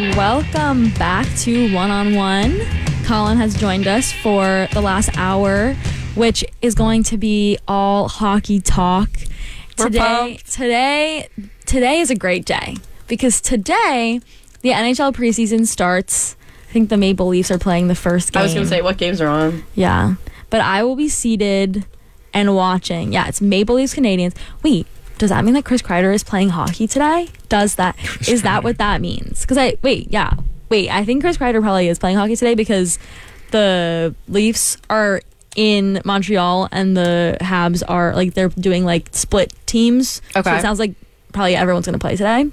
Welcome back to One on One. Colin has joined us for the last hour, which is going to be all hockey talk. Today is a great day because today the NHL preseason starts. I think the Maple Leafs are playing the first game. I was going to say, what games are on? Yeah, but I will be seated and watching. Yeah, it's Maple Leafs Canadiens. Wait, does that mean that Chris Kreider is playing hockey today? Is that what that means? Because I think Chris Kreider probably is playing hockey today because the Leafs are in Montreal and the Habs are they're doing split teams. Okay. So it sounds like probably everyone's going to play today.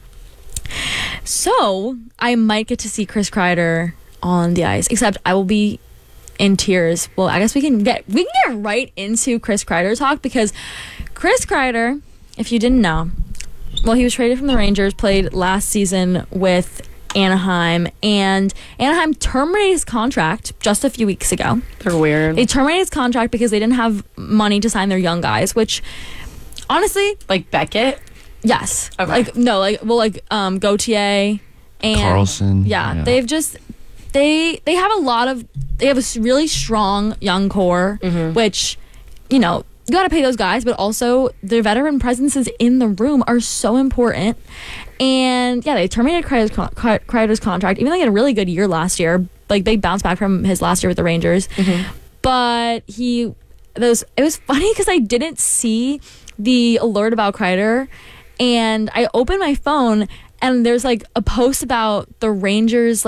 So I might get to see Chris Kreider on the ice, except I will be in tears. Well, I guess we can get right into Chris Kreider talk because Chris Kreider, if you didn't know, well, he was traded from the Rangers, played last season with Anaheim, and Anaheim terminated his contract just a few weeks ago. They're weird. They terminated his contract because they didn't have money to sign their young guys, which honestly, like Beckett. Yes. Okay. Gauthier and Carlson. Yeah. They've just they have a really strong young core, which you got to pay those guys, but also their veteran presences in the room are so important. And yeah, they terminated Kreider's contract, even though he had a really good year last year. They bounced back from his last year with the Rangers, but it was funny because I didn't see the alert about Kreider. And I opened my phone, and there's a post about the Rangers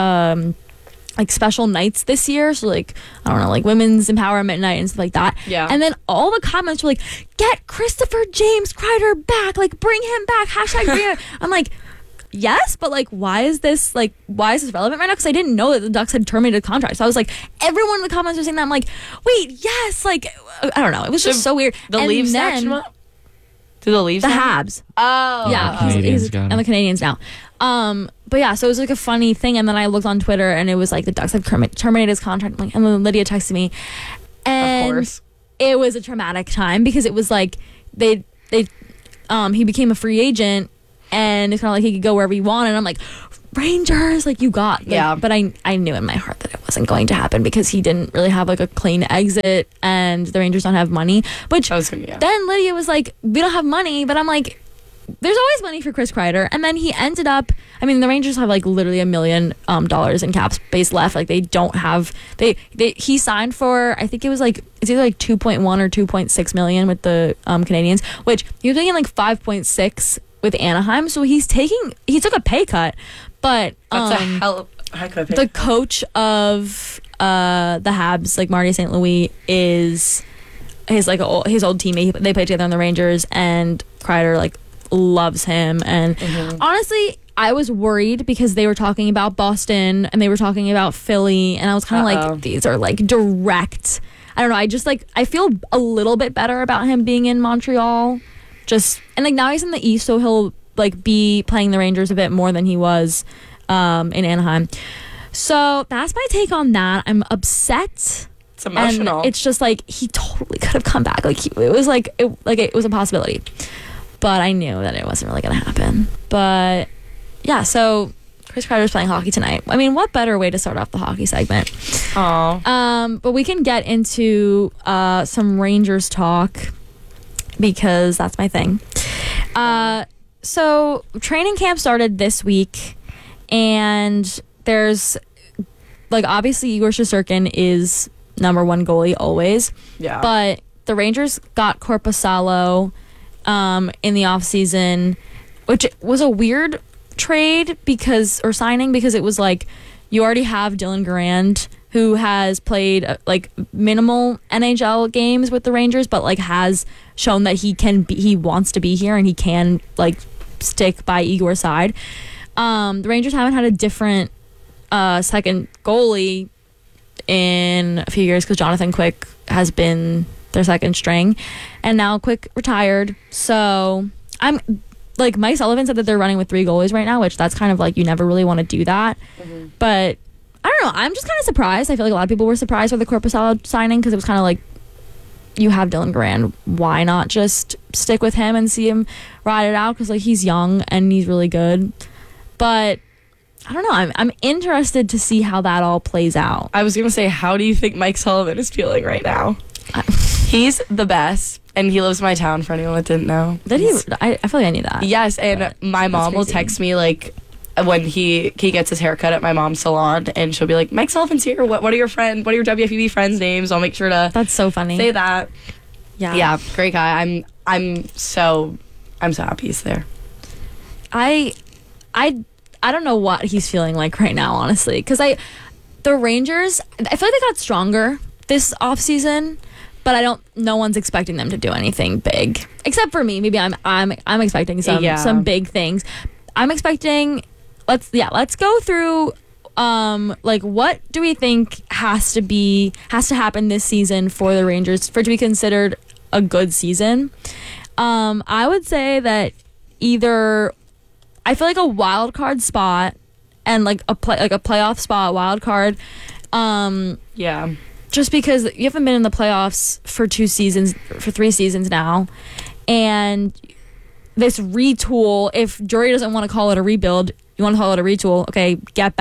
special nights this year. So I don't know, women's empowerment night and stuff like that. Yeah. And then all the comments were get Christopher James Kreider back, bring him back, #bring him. I'm yes, but why is this relevant right now? Because I didn't know that the Ducks had terminated a contract. So I was everyone in the comments was saying that. I'm wait, yes, I don't know. It was just so weird. The Leafs snatched him up? Do the Leafs? The Habs. Oh. Yeah. He's and the Canadians now. But yeah, so it was a funny thing. And then I looked on Twitter and it was the Ducks had terminated his contract. And then Lydia texted me. And of course. It was a traumatic time because it was he became a free agent and it's kind of he could go wherever he wanted. And I'm Rangers, you got. Yeah. But I knew in my heart that it wasn't going to happen because he didn't really have a clean exit and the Rangers don't have money. Which then Lydia was we don't have money, but I'm there's always money for Chris Kreider. And then he ended up, the Rangers have literally $1 million in cap space left. They don't have, he signed for, I think it was it's either 2.1 or 2.6 million with the Canadians, which he was making 5.6 with Anaheim. So he took a pay cut. But that's a hell of a pay. The coach of the Habs, Marty St. Louis, is his old teammate. They played together on the Rangers, and Kreider loves him. And honestly, I was worried because they were talking about Boston and they were talking about Philly, and I was kind of these are direct. I don't know. I just I feel a little bit better about him being in Montreal. And now he's in the East, so he'll be playing the Rangers a bit more than he was in Anaheim. So that's my take on that. I'm upset. It's emotional. And it's just he totally could have come back. It was it was a possibility. But I knew that it wasn't really going to happen. But yeah, so Chris Kreider's playing hockey tonight. What better way to start off the hockey segment? Oh. But we can get into some Rangers talk because that's my thing. So training camp started this week, and there's obviously Igor Shesterkin is number one goalie always. Yeah. But the Rangers got Korpisalo in the offseason, which was a weird trade signing because it was you already have Dylan Garand, who has played minimal NHL games with the Rangers, but has shown that he wants to be here and he can stick by Igor's side. The Rangers haven't had a different second goalie in a few years because Jonathan Quick has been their second string, and now Quick retired. So I'm Mike Sullivan said that they're running with 3 goalies right now, which that's kind of you never really want to do that. But I don't know. I'm just kind of surprised. I feel a lot of people were surprised by the Korpisalo signing because it was kind of you have Dylan Garand. Why not just stick with him and see him ride it out? Because he's young and he's really good. But I don't know. I'm interested to see how that all plays out. I was going to say, how do you think Mike Sullivan is feeling right now? He's the best, and he lives in my town, for anyone that didn't know. Did he? I feel like I knew that. Yes, and my mom will text me, like, when he gets his haircut at my mom's salon, and she'll be like, Mike Sullivan's here. What are your WFUV friends' names? I'll make sure to That's so funny. say that. Yeah, great guy. I'm so happy he's there. I don't know what he's feeling like right now, honestly, because the Rangers, I feel like they got stronger this offseason, but no one's expecting them to do anything big except for me. Maybe I'm expecting some big things. I'm expecting. Let's go through. Like, what do we think has to happen this season for the Rangers for it to be considered a good season? I would say that either I feel like a wild card spot and like a playoff spot, wild card. Yeah. Just because you haven't been in the playoffs for 3 seasons now, and this retool. If Drury doesn't want to call it a rebuild, you want to call it a retool. Okay,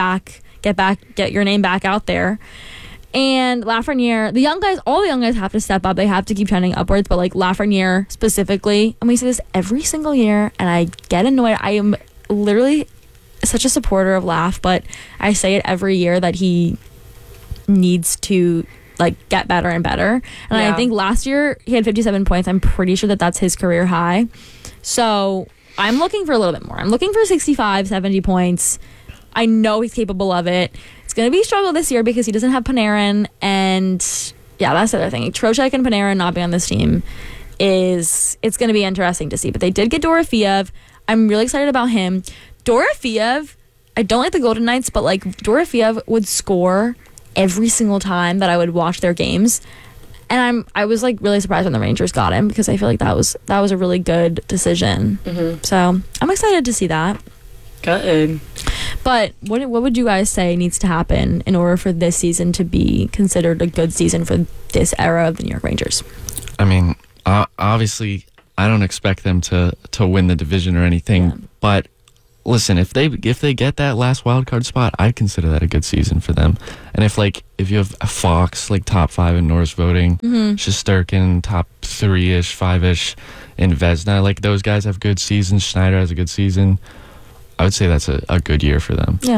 get your name back out there. And Lafreniere, all the young guys have to step up. They have to keep trending upwards. But like Lafreniere specifically, and we say this every single year, and I get annoyed. I am literally such a supporter of Laf, but I say it every year that he needs to like get better and better. And I think last year he had 57 points. I'm pretty sure that's his career high. So I'm looking for a little bit more. I'm looking for 65, 70 points. I know he's capable of it. It's going to be a struggle this year because he doesn't have Panarin. And yeah, that's the other thing. Trocheck and Panarin not being on this team it's going to be interesting to see. But they did get Dorofeev. I'm really excited about him. Dorofeev, I don't like the Golden Knights, but like Dorofeev would score every single time that I would watch their games. And I was like really surprised when the Rangers got him because I feel like that was a really good decision. Mm-hmm. So I'm excited to see that. Good. But what would you guys say needs to happen in order for this season to be considered a good season for this era of the New York Rangers? I mean, obviously, I don't expect them to win the division or anything. But listen, if they get that last wild card spot, I consider that a good season for them. And if you have a Fox like top 5 in Norris voting, Shesterkin top 3-ish, 5-ish in Vezina, like those guys have good seasons. Schneider has a good season. I would say that's a good year for them. Yeah.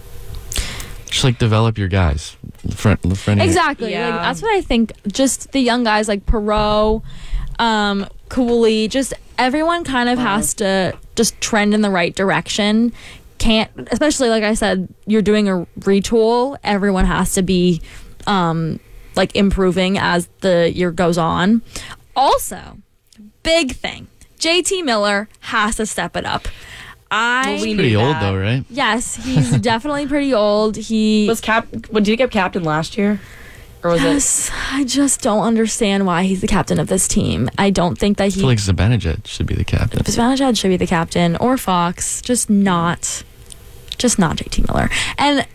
Just like develop your guys. Exactly. Yeah. Like, that's what I think. Just the young guys like Perreault, Cooley, just everyone kind of has to just trend in the right direction. Especially like I said, you're doing a retool. Everyone has to be like improving as the year goes on. Also, big thing, JT Miller has to step it up. He's pretty old though, right? Yes, he's definitely pretty old. He did he get captain last year? Or was it? I just don't understand why he's the captain of this team. I don't think that I feel like Zibanejad should be the captain. Zibanejad should be the captain, or Fox, just not JT Miller. And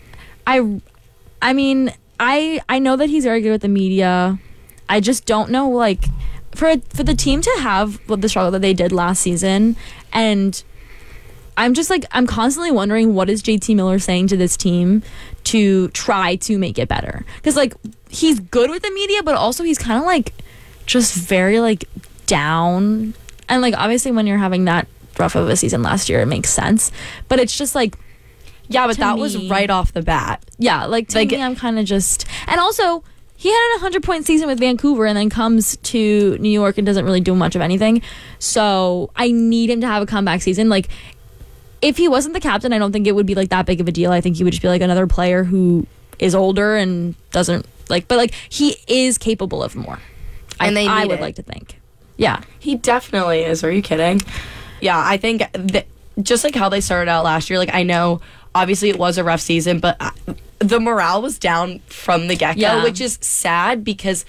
I mean, I know that he's very good with the media. I just don't know, like, for the team to have the struggle that they did last season, and I'm just like, I'm constantly wondering what is JT Miller saying to this team to try to make it better. Because, like, he's good with the media, but also he's kind of, like, just very, like, down. And, like, obviously when you're having that rough of a season last year, it makes sense. But it's just, like... Yeah, but that was right off the bat. Yeah, like, to me, I'm kind of just... And also, he had a 100-point season with Vancouver and then comes to New York and doesn't really do much of anything. So I need him to have a comeback season. Like... If he wasn't the captain, I don't think it would be like that big of a deal. I think he would just be like another player who is older and doesn't like, but like he is capable of more. And I would like to think. Yeah. He definitely is. Are you kidding? Yeah, I think just like how they started out last year, like I know obviously it was a rough season, but the morale was down from the get-go, which is sad because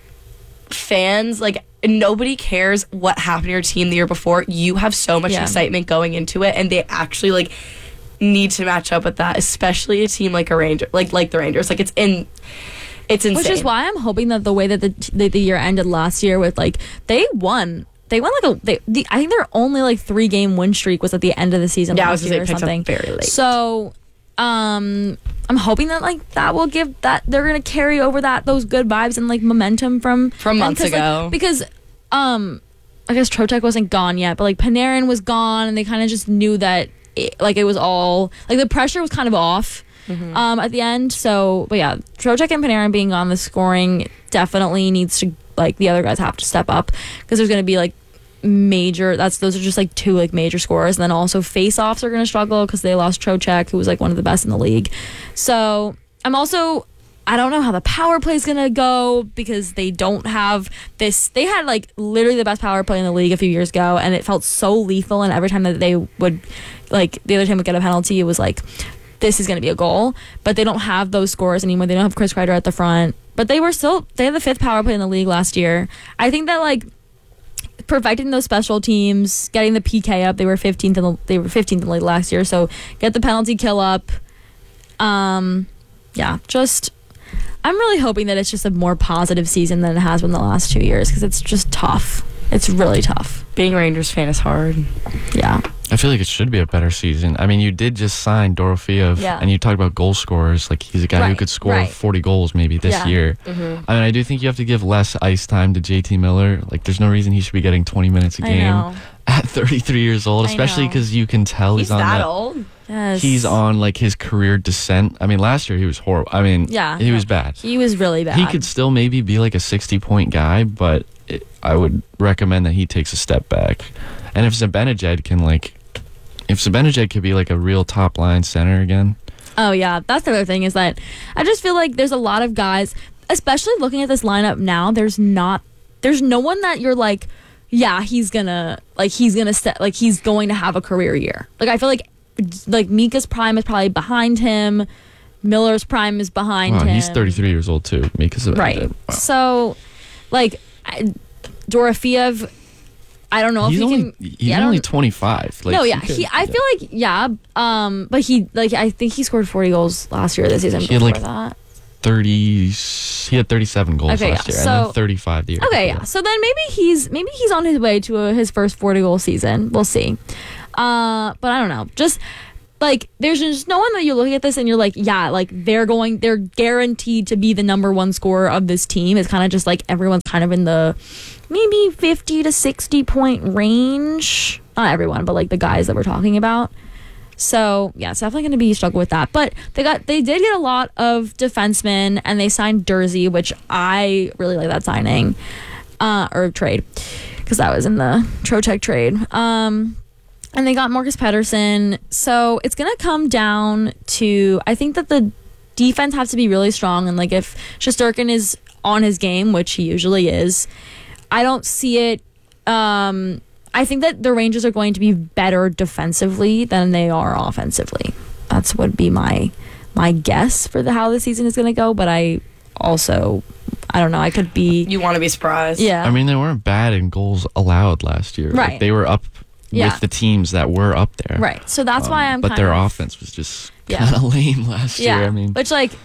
fans, like, nobody cares what happened to your team the year before. You have so much excitement going into it, and they actually like need to match up with that, especially a team like a Ranger, like the Rangers. Like it's insane. Which is why I'm hoping that the way that the year ended last year with like they won like I think their only like 3-game win streak was at the end of the season. Yeah, last year or something very late. So I'm hoping that like that will give that they're gonna carry over those good vibes and like momentum from months ago. Like, because I guess Trocheck wasn't gone yet, but like Panarin was gone, and they kind of just knew that it was all like the pressure was kind of off at the end. So, but yeah, Trocheck and Panarin being on the scoring definitely needs to like the other guys have to step up because there's gonna be like those are just like two like major scorers, and then also face-offs are gonna struggle because they lost Trocheck, who was like one of the best in the league. So I don't know how the power play is going to go because they don't have this. They had like literally the best power play in the league a few years ago, and it felt so lethal. And every time that they would, like, the other team would get a penalty, it was like, this is going to be a goal. But they don't have those scores anymore. They don't have Chris Kreider at the front. But they had the fifth power play in the league last year. I think that, like, perfecting those special teams, getting the PK up, they were 15th in the league last year. So get the penalty kill up. I'm really hoping that it's just a more positive season than it has been the last 2 years because it's just tough. It's really tough. Being a Rangers fan is hard. Yeah. I feel like it should be a better season. I mean, you did just sign Dorofeev, and you talked about goal scorers. Like, he's a guy who could score 40 goals maybe this year. I mean, I do think you have to give less ice time to JT Miller. Like, there's no reason he should be getting 20 minutes a game at 33 years old, especially because you can tell he's on that old. Yes. He's on like his career descent. I mean, last year he was horrible. I mean, he was bad. He was really bad. He could still maybe be like a 60-point guy, but I would recommend that he takes a step back. And if Zibanejad could be like a real top line center again. Oh yeah, that's the other thing is that I just feel like there's a lot of guys, especially looking at this lineup now. There's no one that you're like, yeah, he's going to have a career year. Like I feel like Mika's prime is probably behind him. Miller's prime is behind him. He's 33 years old too. Mika's right. Wow. So, like Dorofeev, I don't know he's if he only, can. He's only 25. Like, no, yeah, I feel like but I think he scored 40 goals last year. This season he had before that. 30. He had 37 goals last year, and then 35 the year. Okay, before. yeah. So then maybe he's on his way to his first 40 goal season. We'll see. But I don't know. Just like there's just no one that you're looking at this and you're like, yeah, like they're guaranteed to be the number one scorer of this team. It's kind of just like everyone's kind of in the maybe 50 to 60 point range. Not everyone, but like the guys that we're talking about. So yeah, it's definitely going to be a struggle with that. But they did get a lot of defensemen, and they signed Durzi, which I really like that signing or trade because that was in the Trocheck trade. And they got Marcus Pettersson. So it's going to come down to, I think that the defense has to be really strong. And like if Shesterkin is on his game, which he usually is, I don't see it. I think that the Rangers are going to be better defensively than they are offensively. That's would be my guess for how the season is going to go. But I don't know. I could be. You want to be surprised? Yeah. I mean, they weren't bad in goals allowed last year. Right. Like, they were up with the teams that were up there. Right. So that's why I'm. But their offense was just kind of lame last year. I mean, which like,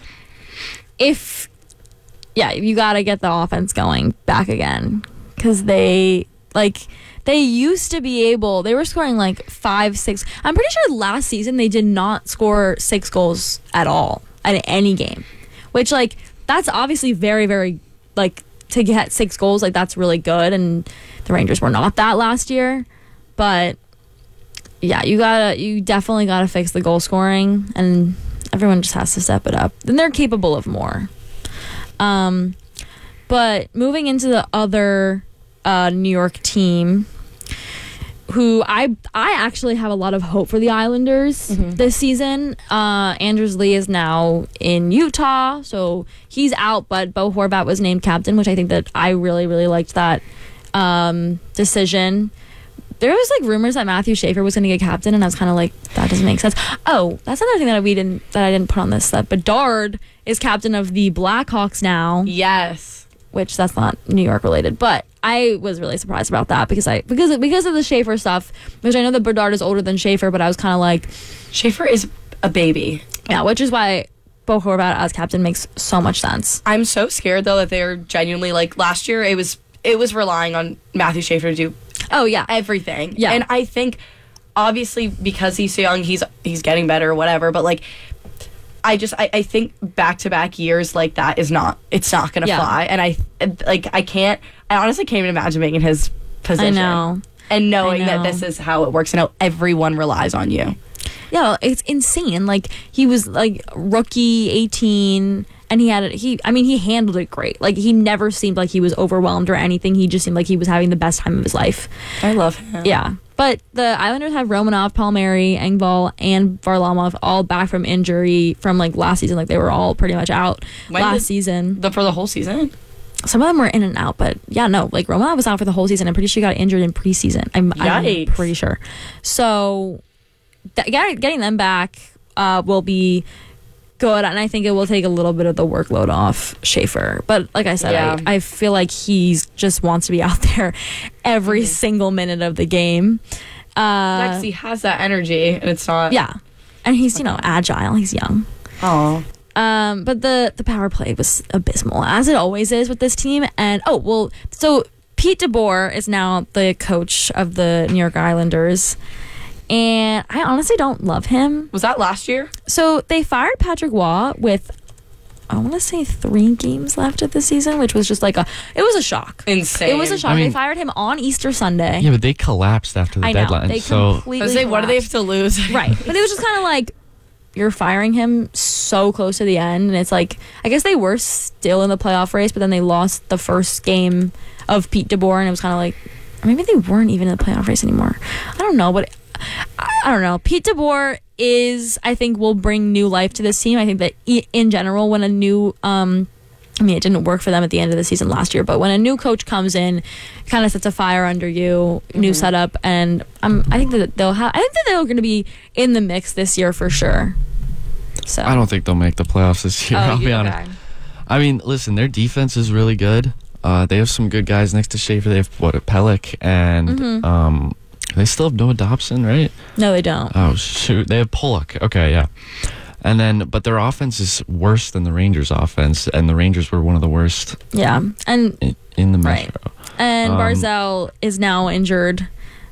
you got to get the offense going back again because they used to be able. They were scoring like 5, 6. I'm pretty sure last season they did not score 6 goals at all at any game, which like that's obviously very, very like to get 6 goals like that's really good, and the Rangers were not that last year. But yeah, you definitely gotta fix the goal scoring, and everyone just has to step it up. And they're capable of more. But moving into the other New York team, who I actually have a lot of hope for the Islanders this season. Anders Lee is now in Utah, so he's out, but Bo Horvat was named captain, which I think that I really, really liked that decision. There was like rumors that Matthew Schaefer was going to get captain, and I was kind of like, that doesn't make sense. Oh, that's another thing that I didn't put on this. That Bedard is captain of the Blackhawks now. Yes, which that's not New York related, but I was really surprised about that because of the Schaefer stuff. Which I know that Bedard is older than Schaefer, but I was kind of like, Schaefer is a baby. Yeah, which is why Bo Horvat as captain makes so much sense. I'm so scared though that they're genuinely like last year. It was relying on Matthew Schaefer to do. Oh yeah, everything. Yeah, and I think obviously because he's so young, he's getting better or whatever. But like I think back-to-back years like that it's not going to fly. And I honestly can't even imagine being in his position. I know. And knowing that this is how it works and how everyone relies on you. Yeah, it's insane. Like, he was like rookie 18, and he handled it great. Like, he never seemed like he was overwhelmed or anything. He just seemed like he was having the best time of his life. I love him. Yeah. But the Islanders have Romanov, Palmieri, Engvall, and Varlamov all back from injury from like last season. Like, they were all pretty much out last season. For the whole season? Some of them were in and out, but yeah, no. Like, Romanov was out for the whole season. I'm pretty sure he got injured in preseason. I'm pretty sure. So getting them back will be good, and I think it will take a little bit of the workload off Schaefer. But like I said, I feel like he just wants to be out there every single minute of the game. He has that energy, and it's not. Yeah, and he's agile. He's young. Oh. But the power play was abysmal, as it always is with this team. And so Pete DeBoer is now the coach of the New York Islanders. And I honestly don't love him. Was that last year? So they fired Patrick Waugh with, I want to say 3 games left of the season, which was just like it was a shock. Insane. It was a shock. They fired him on Easter Sunday. Yeah, but they collapsed after the deadline. They so completely what do they have to lose? Right. But it was just kind of like, you're firing him so close to the end. And it's like, I guess they were still in the playoff race, but then they lost the first game of Pete DeBoer. And it was kind of like, or maybe they weren't even in the playoff race anymore. I don't know, but I don't know. Pete DeBoer I think will bring new life to this team. I think that in general, when a new, it didn't work for them at the end of the season last year, but when a new coach comes in, kind of sets a fire under you, new setup, and I think that they're going to be in the mix this year for sure. So I don't think they'll make the playoffs this year. I'll be honest. I mean, listen, their defense is really good. They have some good guys next to Schaefer. They have Pelech and they still have Noah Dobson, right? No, they don't. Oh shoot, they have Pollock. Okay, yeah. And then, but their offense is worse than the Rangers' offense, and the Rangers were one of the worst. Yeah, and in the Metro. And Barzal is now injured.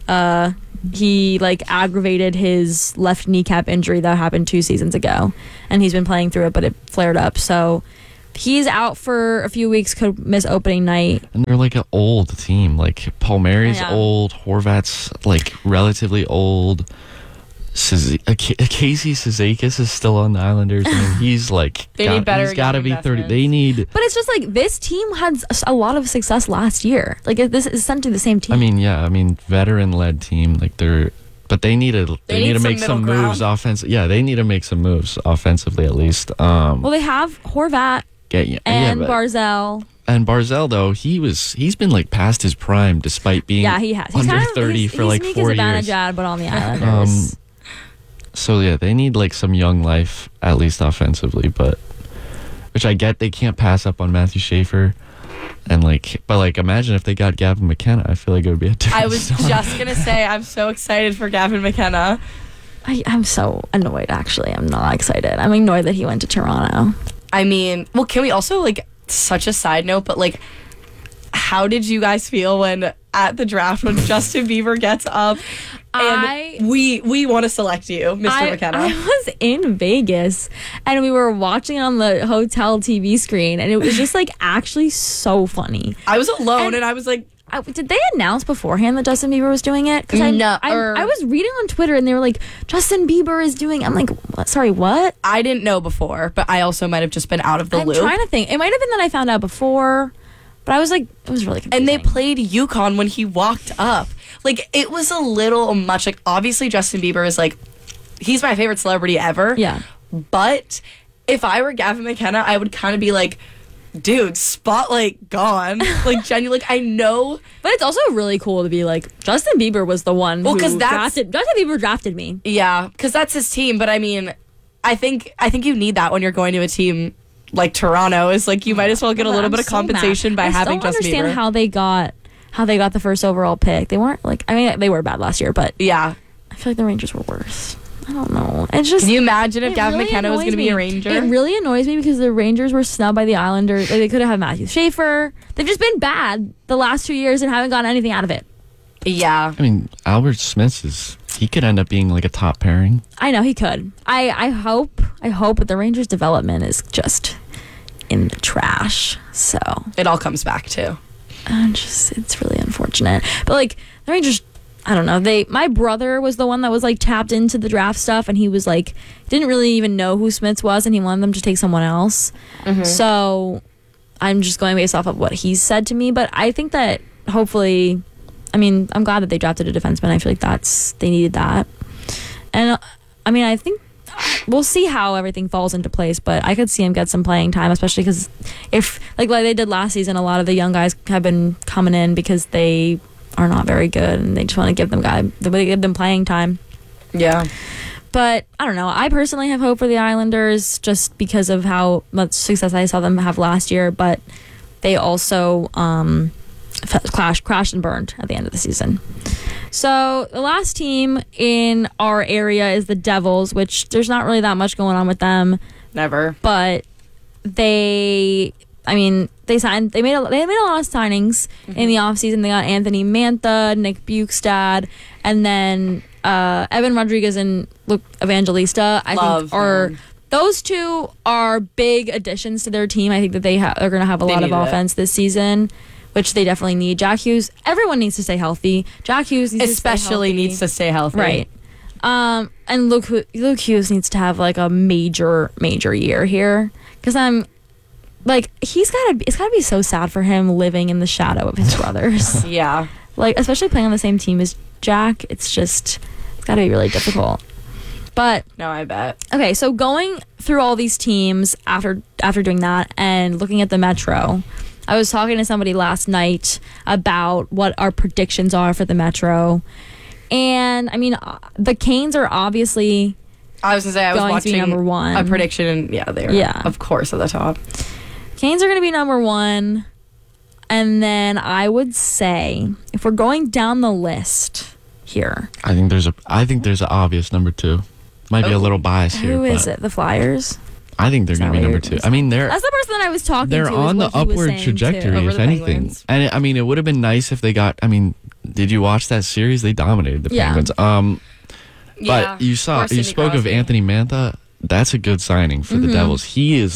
He aggravated his left kneecap injury that happened 2 seasons ago, and he's been playing through it, but it flared up. So he's out for a few weeks. Could miss opening night. And they're like an old team. Like Palmieri's old, Horvat's like relatively old. Casey Cizikas is still on the Islanders. I mean, he's like he's got to be 30. They need. But it's just like this team had a lot of success last year. Like this is essentially the same team. I mean, veteran-led team. Like but they need to make some moves offensively. Yeah, they need to make some moves offensively at least. Well, they have Horvat and Barzal. And Barzal, though, he's been like past his prime despite being he has. He's under 30 for like 4 years. But on the Islanders. So yeah, they need like some young life at least offensively, which I get they can't pass up on Matthew Schaefer, but imagine if they got Gavin McKenna. I feel like it would be a different. I was just gonna say I'm so excited for Gavin McKenna. I'm so annoyed. Actually, I'm not excited. I'm annoyed that he went to Toronto. I mean, well, can we also such a side note, but how did you guys feel when at the draft when Justin Bieber gets up? And we want to select you, Mr. McKenna. I was in Vegas, and we were watching it on the hotel TV screen, and it was just actually so funny. I was alone, and I was like, did they announce beforehand that Justin Bieber was doing it? Because I was reading on Twitter, and they were like, Justin Bieber is doing. I'm like, what? Sorry, what? I didn't know before, but I also might have just been out of the loop. I'm trying to think. It might have been that I found out before. But I was like, it was really confusing. And they played UConn when he walked up. It was a little much. Obviously, Justin Bieber is he's my favorite celebrity ever. Yeah. But if I were Gavin McKenna, I would kind of be like, dude, spotlight gone. Genuinely, I know. But it's also really cool to be Justin Bieber was the one Justin Bieber drafted me. Yeah, because that's his team. But I mean, I think you need that when you're going to a team like Toronto. Is you might as well get a little bit of compensation by having Justin Bieber. I don't understand how they got the first overall pick. They weren't they were bad last year, but yeah, I feel like the Rangers were worse. I don't know. It's just. Can you imagine if Gavin McKenna was going to be a Ranger? It really annoys me because the Rangers were snubbed by the Islanders. They could have had Matthew Schaefer. They've just been bad the last 2 years and haven't gotten anything out of it. Yeah. I mean, Albert Smith he could end up being a top pairing. I know he could. I hope I hope, but the Rangers' development is just in the trash. So it all comes back too. It's really unfortunate. But like the Rangers, I don't know. My brother was the one that was like tapped into the draft stuff, and he was like didn't really even know who Smits was, and he wanted them to take someone else. So I'm just going based off of what he said to me. But I think that hopefully, I mean, I'm glad that they drafted a defenseman. I feel like they needed that. And I mean, I think we'll see how everything falls into place, but I could see him get some playing time, especially because if like they did last season, a lot of the young guys have been coming in because they are not very good, and they just want to give them playing time. Yeah. But I don't know. I personally have hope for the Islanders just because of how much success I saw them have last year, but they also crashed and burned at the end of the season. So the last team in our area is the Devils, which there's not really that much going on with them. Never. But they made a lot of signings in the offseason. They got Anthony Mantha, Nick Bukestad, and then Evan Rodriguez and Luke Evangelista. I think those two are big additions to their team. I think that they're going to have a lot of offense this season, which they definitely need. Jack Hughes, everyone needs to stay healthy. Jack Hughes needs to stay healthy. Right. And Luke Hughes needs to have like a major year here, because I'm like, it's gotta be so sad for him living in the shadow of his brothers. Yeah. Like, especially playing on the same team as Jack, it's gotta be really difficult. But no, I bet. Okay, so going through all these teams after doing that and looking at the Metro, I was talking to somebody last night about what our predictions are for the Metro. And I mean, the Canes are obviously I was watching number one. A prediction, and they're of course at the top. Canes are going to be number one. And then I would say, if we're going down the list here, I think there's an obvious number two. Might be a little biased here. Who is it? The Flyers? I think they're going to be number two. I mean, that's the person that I was talking to. They're on the upward trajectory, if anything. And I mean, it would have been nice if they got. I mean, did you watch that series? They dominated the Penguins. But you spoke of Anthony Mantha. That's a good signing for the Devils. He's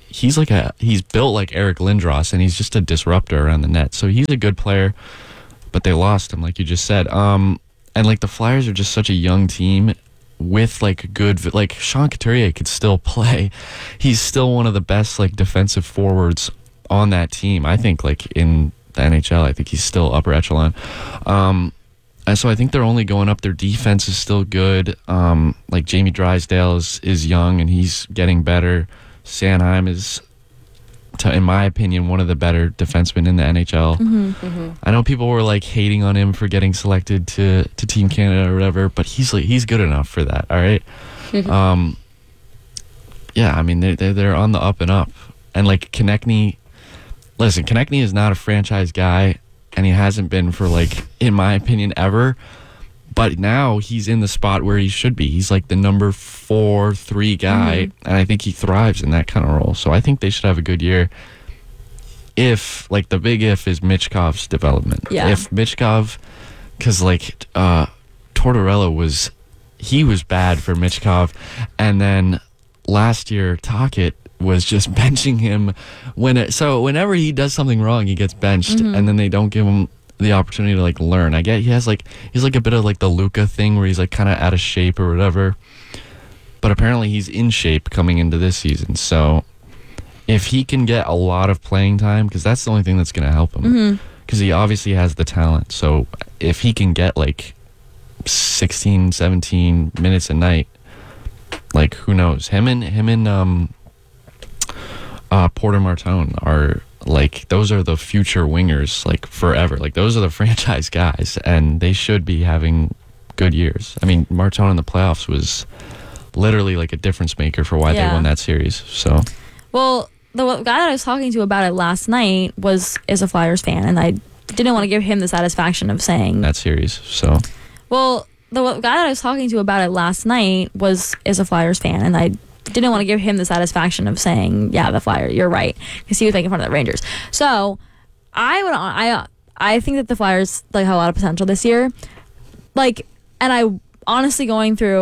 built like Eric Lindros, and he's just a disruptor around the net. So he's a good player, but they lost him, like you just said. And like the Flyers are just such a young team with like good, like Sean Couturier could still play. He's still one of the best like defensive forwards on that team. I think like in the NHL, I think he's still upper echelon. And so I think they're only going up. Their defense is still good. Like Jamie Drysdale is young and he's getting better. Sanheim is, in my opinion, one of the better defensemen in the NHL. I know people were like hating on him for getting selected to Team Canada or whatever, but he's good enough for that. All right. Yeah, I mean they're on the up and up. And like Konechny, listen, Konechny is not a franchise guy, and he hasn't been for like, in my opinion, ever. But now he's in the spot where he should be. He's like the number 4-3 guy, and I think he thrives in that kind of role. So I think they should have a good year. If, like, the big if is Michkov's development. Yeah. If Michkov, because like Tortorella was bad for Michkov, and then last year Tocchet was just benching him so whenever he does something wrong, he gets benched, and then they don't give him the opportunity to like learn. I get he's like a bit of like the Luka thing where he's like kind of out of shape or whatever, but apparently he's in shape coming into this season. So if he can get a lot of playing time, because that's the only thing that's going to help him, because he obviously has the talent. So if he can get like 16, 17 minutes a night, like who knows, him and Porter Martone are like, those are the future wingers, like forever. Like those are the franchise guys, and they should be having good years. I mean, Martone in the playoffs was literally like a difference maker for why they won that series. So, well, the guy that I was talking to about it last night is a Flyers fan, and I didn't want to give him the satisfaction of saying that series. So, well, the guy that I was talking to about it last night is a Flyers fan, and I didn't want to give him the satisfaction of saying, yeah, the Flyers, you're right, because he was making fun of the Rangers. So I think that the Flyers like have a lot of potential this year. Like, and I honestly, going through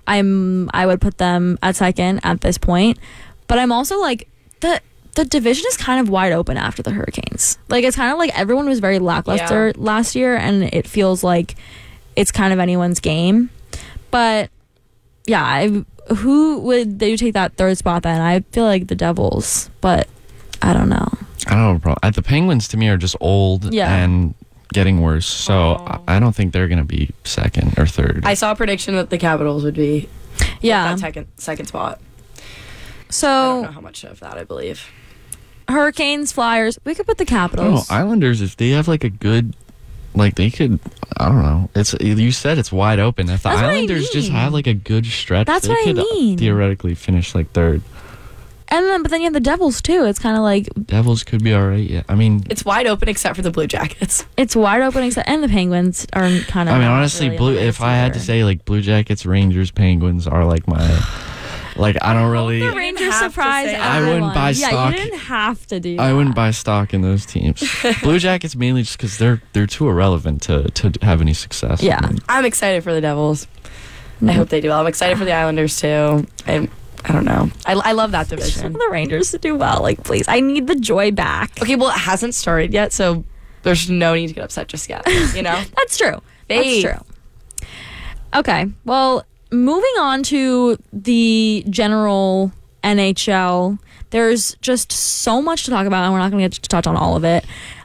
I would put them at second at this point. But I'm also like, the division is kind of wide open after the Hurricanes. Like, it's kind of like everyone was very lackluster last year, and it feels like it's kind of anyone's game. But yeah, who would they take that third spot then? I feel like the Devils, but I don't know. I don't have a problem. The Penguins to me are just old and getting worse, so I don't think they're going to be second or third. I saw a prediction that the Capitals would be that second spot. So I don't know how much of that I believe. Hurricanes, Flyers, we could put the Capitals. Oh, Islanders, if they have like a good, like they could, I don't know. You said it's wide open. If the Islanders just have like a good stretch, that's they what could I mean. Theoretically finish like third. But then you have the Devils too. It's kind of like Devils could be all right. Yeah, I mean it's wide open except for the Blue Jackets. It's wide open and the Penguins are kind of. I mean, honestly, really if I had to say, like Blue Jackets, Rangers, Penguins are like my. Like, I don't really. The Rangers surprise everyone. I wouldn't buy stock. Yeah, you didn't have to do that. I wouldn't buy stock in those teams. Blue Jackets mainly just because they're too irrelevant to have any success. Yeah, I'm excited for the Devils. I hope they do well. I'm excited for the Islanders too. I don't know. I love that division. The Rangers to do well. Like, please, I need the joy back. Okay, well, it hasn't started yet, so there's no need to get upset just yet. You know, that's true. That's true. Okay, well. Moving on to the general NHL, there's just so much to talk about, and we're not going to get to touch on all of it.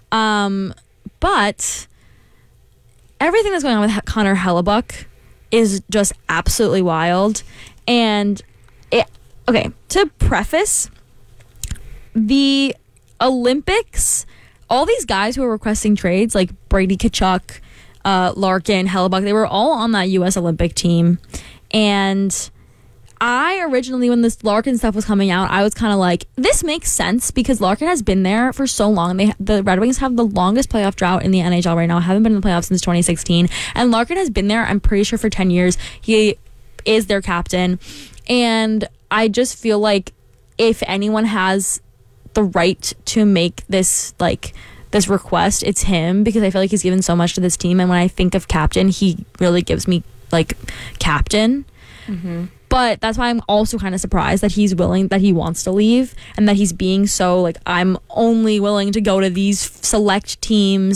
But everything that's going on with Connor Hellebuyck is just absolutely wild. And to preface, the Olympics, all these guys who are requesting trades, like Brady Tkachuk, Larkin, Hellebuyck, they were all on that U.S. Olympic team. And I originally, when this Larkin stuff was coming out, I was kind of like, this makes sense because Larkin has been there for so long. The Red Wings have the longest playoff drought in the NHL right now. Haven't been in the playoffs since 2016. And Larkin has been there, I'm pretty sure, for 10 years. He is their captain. And I just feel like if anyone has the right to make this, like, this request, it's him, because I feel like he's given so much to this team. And when I think of captain, he really gives me like captain. Mm-hmm. But that's why I'm also kind of surprised that he's willing, that he wants to leave, and that he's being so like, I'm only willing to go to these select teams